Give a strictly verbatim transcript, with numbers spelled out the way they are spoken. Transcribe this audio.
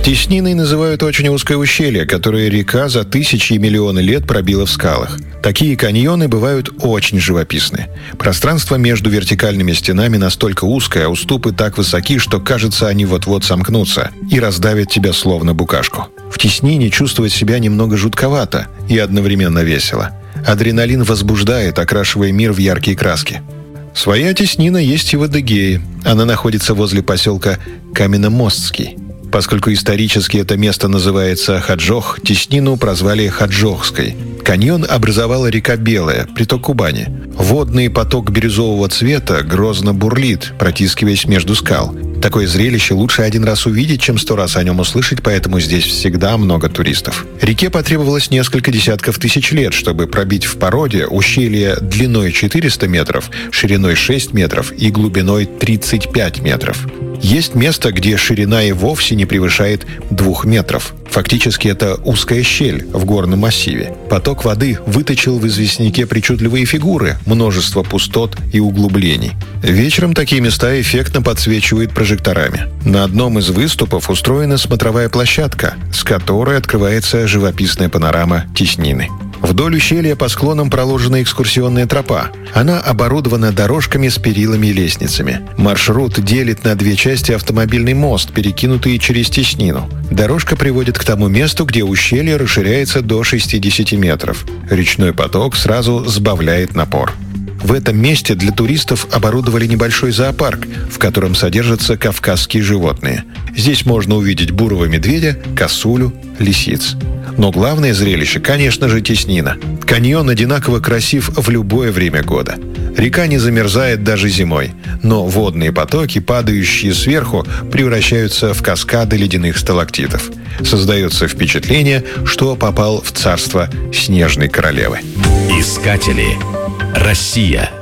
Тесниной называют очень узкое ущелье, которое река за тысячи и миллионы лет пробила в скалах. Такие каньоны бывают очень живописны. Пространство между вертикальными стенами настолько узкое, а уступы так высоки, что кажется, они вот-вот сомкнутся и раздавят тебя словно букашку. В теснине чувствовать себя немного жутковато и одновременно весело. Адреналин возбуждает, окрашивая мир в яркие краски. Своя теснина есть и в Адыгее. Она находится возле поселка Каменномостский. Поскольку исторически это место называется Хаджох, теснину прозвали Хаджохской. Каньон образовала река Белая, приток Кубани. Водный поток бирюзового цвета грозно бурлит, протискиваясь между скал. Такое зрелище лучше один раз увидеть, чем сто раз о нем услышать, поэтому здесь всегда много туристов. Реке потребовалось несколько десятков тысяч лет, чтобы пробить в породе ущелье длиной четыреста метров, шириной шесть метров и глубиной тридцать пять метров. Есть место, где ширина и вовсе не превышает двух метров. Фактически это узкая щель в горном массиве. Поток воды выточил в известняке причудливые фигуры, множество пустот и углублений. Вечером такие места эффектно подсвечивают прожекторами. На одном из выступов устроена смотровая площадка, с которой открывается живописная панорама теснины. Вдоль ущелья по склонам проложена экскурсионная тропа. Она оборудована дорожками с перилами и лестницами. Маршрут делит на две части автомобильный мост, перекинутый через теснину. Дорожка приводит к тому месту, где ущелье расширяется до шестидесяти метров. Речной поток сразу сбавляет напор. В этом месте для туристов оборудовали небольшой зоопарк, в котором содержатся кавказские животные. Здесь можно увидеть бурого медведя, косулю, лисиц. Но главное зрелище, конечно же, теснина. Каньон одинаково красив в любое время года. Река не замерзает даже зимой, но водные потоки, падающие сверху, превращаются в каскады ледяных сталактитов. Создается впечатление, что попал в царство снежной королевы. Искатели. Россия.